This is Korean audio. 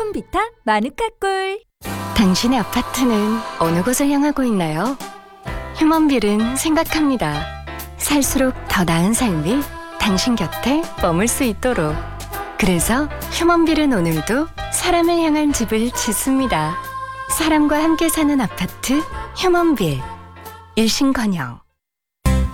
컴비타 마누카꿀. 당신의 아파트는 어느 곳을 향하고 있나요? 휴먼빌은 생각합니다. 살수록 더 나은 삶이 당신 곁에 머물 수 있도록. 그래서 휴먼빌은 오늘도 사람을 향한 집을 짓습니다. 사람과 함께 사는 아파트 휴먼빌. 일신건영.